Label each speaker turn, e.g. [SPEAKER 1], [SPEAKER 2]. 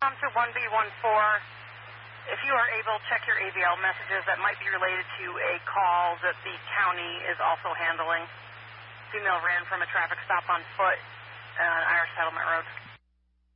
[SPEAKER 1] To 1B14, if you are able, check your AVL messages that might be related to a call that the county is also handling. Female ran from a traffic stop on foot on Irish Settlement Road.